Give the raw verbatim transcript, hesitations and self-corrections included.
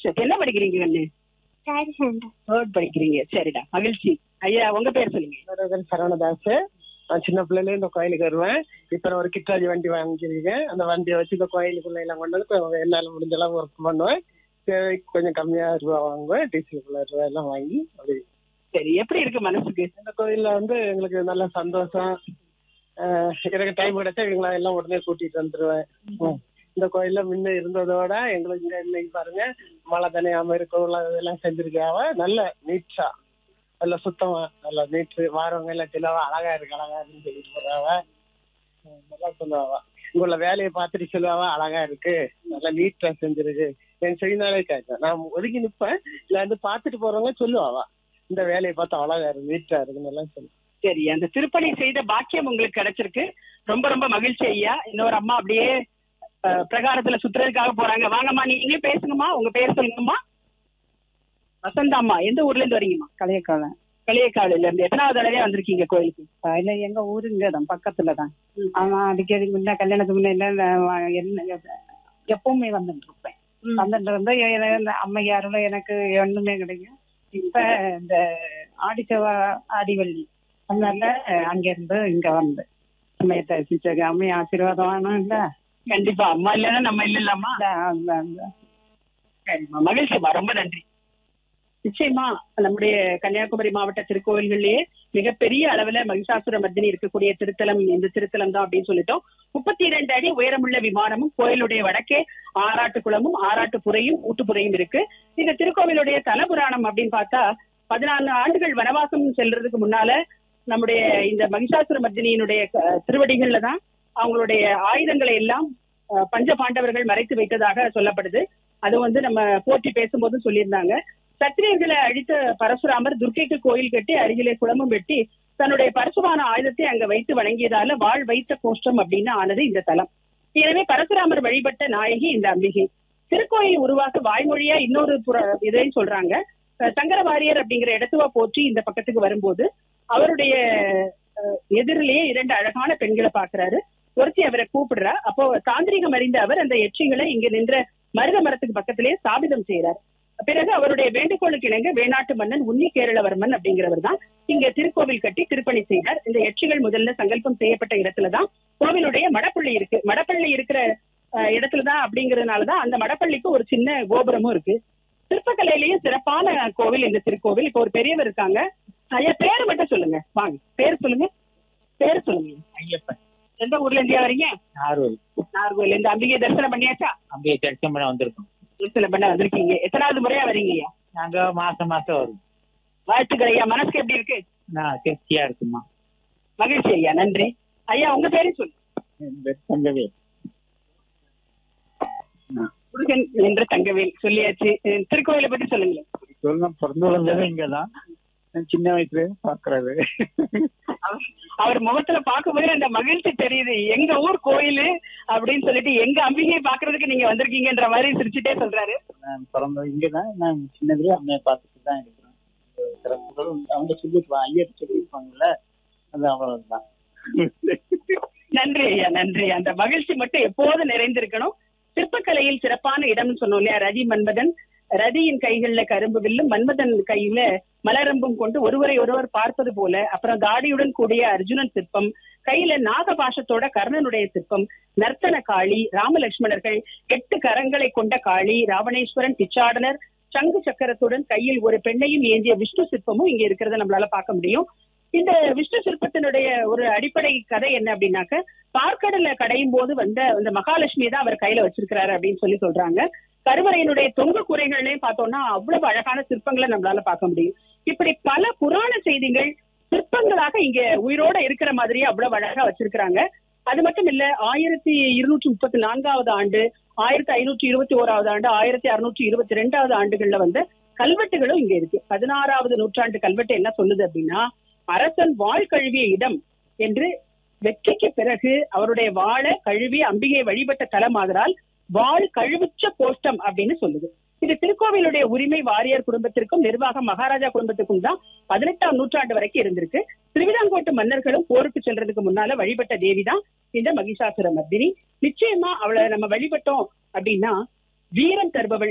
சரி, என்ன படிக்கிறீங்க கண்ணு? தேர்ட் படிக்கிறீங்க. சரிடா, மகிழ்ச்சி. ஐயா உங்க பேர் சொல்லுங்க. சரவணதாஸ். நான் சின்ன பிள்ளைல இந்த கோயிலுக்கு வருவேன். இப்ப ஒரு கிட்டாஜி வண்டி வாங்கிருக்கேன். அந்த வண்டியை வச்சு இந்த கோயிலுக்குள்ள எல்லாம் கொண்டு வந்து என்னால முடிஞ்ச அளவு ஒர்க் பண்ணுவேன். தேவைக்கு கொஞ்சம் கம்மியா ரூபா வாங்குவேன். டீசலுக்குள்ள ரூபா எல்லாம் வாங்கி அப்படி. சரி, எப்படி இருக்கு மனசுக்கு? இந்த கோயில்ல வந்து எங்களுக்கு நல்ல சந்தோஷம். எனக்கு டைம் கிடைச்சா எங்களை எல்லாம் உடனே கூட்டிட்டு வந்துருவேன். இந்த கோயில்ல முன்ன இருந்ததோட எங்களுக்கு இங்க இன்னைக்கு பாருங்க மழை தனியாம இருக்க இதெல்லாம் செஞ்சிருக்காவ. நல்ல நீட்டா நல்ல சுத்தமா நல்ல நீட்டு வாரவங்க எல்லாம் சிலவா அழகா இருக்கு அழகா இருக்குன்னு சொல்லிட்டு போறாவ. நல்லா சொல்லுவாவா. உங்கள வேலையை பார்த்துட்டு சொல்லுவாவா அழகா இருக்கு நல்லா நீட்டா செஞ்சிருக்கு. என் செய்தினாலே கேட்க நான் ஒதுக்கி நிப்பேன். இல்ல வந்து பார்த்துட்டு போறவங்க சொல்லுவாவா இந்த வேலையை பார்த்தா அழகா இருக்கு நீட்டா இருக்குன்னு எல்லாம் சொல்லுவேன். சரி, அந்த திருப்பணி செய்த பாக்கியம் உங்களுக்கு கிடைச்சிருக்கு. ரொம்ப ரொம்ப மகிழ்ச்சி ஐயா. இன்னொரு அம்மா அப்படியே பிரகாரத்துல சுற்றுறதுக்காக போறாங்க. வாங்கம்மா, நீங்களே பேசுங்கம்மா. உங்க பேர் சொல்லுங்கம்மா. வசந்தாம்மா, எந்த ஊர்ல இருந்து வரீங்கம்மா? களியக்காலம். களியக்காவில இருந்து எத்தனாவது தடவையா வந்திருக்கீங்க கோயிலுக்கு? இல்ல எங்க ஊரு இங்கதான் பக்கத்துலதான். ஆமா, அடிக்கடி முன்ன கல்யாணத்துக்கு முன்ன எப்பவுமே வந்துட்டு இருப்பேன். வந்துட்டு இருந்தா அம்மையாருல எனக்கு ஒண்ணுமே கிடைக்கும். இப்ப இந்த ஆடிச்சவ ஆடிவள்ளி அதனால அங்க இருந்து இங்க வந்து அம்மையை சிச்சக அம்மைய ஆசீர்வாதம் இல்ல. கண்டிப்பா, அம்மா இல்லன்னா நம்ம இல்ல இல்லாமா. மகிழ்ச்சிமா, ரொம்ப நன்றி. நிச்சயமா நம்முடைய கன்னியாகுமரி மாவட்ட திருக்கோயில்களிலேயே மிகப்பெரிய அளவுல மகிஷாசுர மர்தினி இருக்கக்கூடிய திருத்தலம் இந்த திருத்தலம் தான் அப்படின்னு சொல்லிட்டோம். முப்பத்தி இரண்டு அடி உயரமுள்ள விமானமும் கோயிலுடைய வடக்கே ஆராட்டு குளமும் ஆராட்டு புறையும் ஊட்டுப்புறையும் இருக்கு. இந்த திருக்கோவிலுடைய தலபுராணம் அப்படின்னு பார்த்தா பதினான்கு ஆண்டுகள் வனவாசம் செல்றதுக்கு முன்னால நம்முடைய இந்த மகிஷாசுர மர்தினியினுடைய திருவடிகள்ல தான் அவங்களுடைய ஆயுதங்களை எல்லாம் பஞ்ச பாண்டவர்கள் மறைத்து வைத்ததாக சொல்லப்படுது. அது வந்து நம்ம போற்றி பேசும்போது சொல்லியிருந்தாங்க. சத்திரியர்களை அழித்த பரசுராமர் துர்க்கைக்கு கோயில் கட்டி அருகிலே குளமும் வெட்டி தன்னுடைய பரசுவான ஆயுதத்தை அங்க வைத்து வணங்கியதால வாழ் வைத்த கோஷ்டம் அப்படின்னு ஆனது இந்த தலம். எனவே பரசுராமர் வழிபட்ட நாயகி இந்த அம்பிகை. திருக்கோயில் உருவாக்க வாய்மொழியா இன்னொரு புற இதையும் சொல்றாங்க. சங்கரவாரியர் அப்படிங்கிற இடத்துவா போற்றி இந்த பக்கத்துக்கு வரும்போது அவருடைய எதிரிலேயே இரண்டு அழகான பெண்களை பாக்குறாரு. ஒருத்தி அவரை கூப்பிடுறா. அப்போ தாந்திரிகம் அறிந்த அவர் அந்த எச்சிகளை இங்க நின்ற மருத மரத்துக்கு பக்கத்திலேயே ஸ்தாபிதம் செய்யறார். பிறகு அவருடைய வேண்டுகோளுக்கு இணங்க வேணாட்டு மன்னன் உன்னி கேரளவர்மன் அப்படிங்கிறவர் தான் இங்க திருக்கோவில் கட்டி திருப்பணி செய்தார். இந்த எச்சிகள் முதல்ல சங்கல்பம் செய்யப்பட்ட இடத்துலதான் கோவிலுடைய மடப்பள்ளி இருக்கு. மடப்பள்ளி இருக்கிற இடத்துலதான் அப்படிங்கறதுனாலதான் அந்த மடப்பள்ளிக்கு ஒரு சின்ன கோபுரமும் இருக்கு. சிற்பக்கலையிலேயும் சிறப்பான கோவில் இந்த திருக்கோவில். இப்ப ஒரு பெரியவர் இருக்காங்க. ஐயா பேரு மட்டும் சொல்லுங்க. வாங்க, பேர் சொல்லுங்க. பேரு சொல்லுங்க. ஐயப்பன். எந்த ஊர்ல இருந்தியா வரீங்க? நார்கோயில். நார்கோயில். இந்த அம்பிகை தரிசனம் பண்ணியாச்சா? அம்பிகை தரிசனம் பண்ண வந்திருக்கோம். தரிசனம் பண்ண வந்திருக்கீங்க. எத்தனாவது முறையா வரீங்கய்யா? நாங்க மாசம் மாசம் வரும். வாழ்த்துக்கள் ஐயா. மனசுக்கு எப்படி இருக்கு? நான் திருப்தியா இருக்குமா. மகிழ்ச்சி ஐயா, நன்றி. ஐயா உங்க பேரு சொல்லுங்க. தங்கவேல். முருகன் என்ற தங்கவேல் சொல்லியாச்சு. திருக்கோவிலை பத்தி சொல்லுங்களேன். சொல்லுங்க. பிறந்து வளர்ந்தது இங்கதான். சின்ன வயசுல பாக்குறது. அவர் முகத்துல பாக்கும்போது அந்த மகிழ்ச்சி தெரியுது. எங்க ஊர் கோயிலு அப்படின்னு சொல்லிட்டு எங்க அம்பிகையை பாக்குறதுக்கு நீங்க வந்திருக்கீங்கன்ற மாதிரி சிரிச்சுட்டே சொல்றாரு. நான் பிறந்தது இங்கதான். நான் சின்னதுல அம்மையை பார்த்துட்டு தான் இருக்கிறேன். அவங்க சொல்லிருப்பாங்க, ஐயா சொல்லியிருப்பாங்கல்ல, அது அவ்வளவுதான். நன்றி ஐயா, நன்றி. அந்த மகிழ்ச்சி மட்டும் எப்போதும் நிறைந்திருக்கணும். சிற்பக்கலையில் சிறப்பான இடம்னு சொன்னோம் இல்லையா? ரதி மன்மதன். ரதியின் கைகள்ல கரும்பு வில்லும் மன்மதன் கையில மலரம்பும் கொண்டு ஒருவரை ஒருவர் பார்ப்பது போல. அப்புறம் தாடியுடன் கூடிய அர்ஜுனன் சிற்பம், கையில நாகபாஷத்தோட கர்ணனுடைய சிற்பம், நர்த்தன காளி, ராமலட்சுமணர்கள், எட்டு கரங்களை கொண்ட காளி, ராவணேஸ்வரன், பிச்சாடனர், சங்கு சக்கரத்துடன் கையில் ஒரு பெண்ணையும் ஏந்திய விஷ்ணு சிற்பமும் இங்க இருக்கிறத நம்மளால பார்க்க முடியும். இந்த விஷ்ணு சிற்பத்தினுடைய ஒரு அடிப்படை கதை என்ன அப்படின்னாக்க, பார்க்கடல கடையும் போது வந்த இந்த மகாலட்சுமி தான் அவர் கையில வச்சிருக்கிறாரு அப்படின்னு சொல்லி சொல்றாங்க. கருவறையினுடைய தொங்கு கூரைகள்லயும் பார்த்தோம்னா அவ்வளவு அழகான சிற்பங்களை நம்மளால பார்க்க முடியும். இப்படி பல புராண செய்திகள் சிற்பங்களாக இங்க உயிரோட இருக்கிற மாதிரியே அவ்வளவு அழகா வச்சிருக்கிறாங்க. அது மட்டும் இல்ல, ஆயிரத்தி இருநூற்றி முப்பத்தி நான்காவது ஆண்டு, ஆயிரத்தி ஐநூற்றி இருபத்தி ஓராவது ஆண்டு, ஆயிரத்தி அறுநூற்றி இருபத்தி ரெண்டாவது ஆண்டுகள்ல வந்து கல்வெட்டுகளும் இங்க இருக்கு. பதினாறாவது நூற்றாண்டு கல்வெட்டு என்ன சொல்லுது அப்படின்னா, அரசன் வாழ் கழுவிய இடம் என்று, வெற்றிக்கு பிறகு அவருடைய வாழ கழுவி அம்பிகை வழிபட்ட தலமாதலால் வாழ் கழுவிச்ச கோஷ்டம் அப்படின்னு சொல்லுது. இது திருக்கோவிலுடைய உரிமை வாரியர் குடும்பத்திற்கும் நிர்வாகம் மகாராஜா குடும்பத்துக்கும் தான் பதினெட்டாம் நூற்றாண்டு வரைக்கும் இருந்திருக்கு. திருவிதாங்கோட்டு மன்னர்களும் போருக்கு செல்றதுக்கு முன்னால வழிபட்ட தேவி தான் இந்த மகிஷாசுர மர்தினி. நிச்சயமா அவளை நம்ம வழிபட்டோம் அப்படின்னா வீரம் தருபவள்